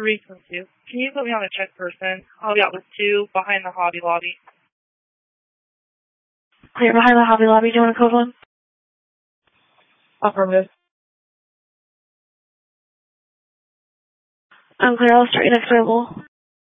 322. Can you put me on a check person? I'll be out with 2 behind the Hobby Lobby. Clear behind the Hobby Lobby. Do you want a code 1? Affirmative. Unclear. I'll start you next available.